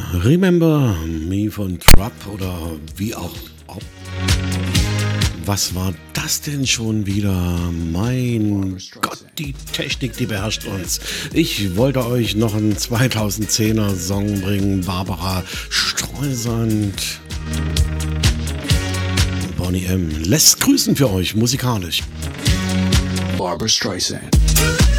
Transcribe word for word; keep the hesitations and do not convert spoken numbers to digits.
Remember Me von Trap oder wie auch ob. Was war das denn schon wieder? Mein Gott, die Technik, die beherrscht uns. Ich wollte euch noch einen zweitausendzehner Song bringen. Barbara Streisand. Boney M. lässt grüßen für euch musikalisch. Barbara Streisand.